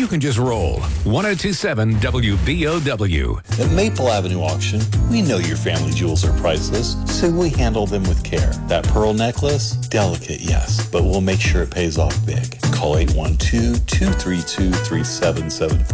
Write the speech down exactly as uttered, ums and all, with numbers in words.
you can just roll. one oh two point seven W B O W. At Maple Avenue Auction, we know your family jewels are priceless, so we handle them with care. That pearl necklace, delicate, yes, but we'll make sure it pays off big. Call eight one two, two three two, three seven seven four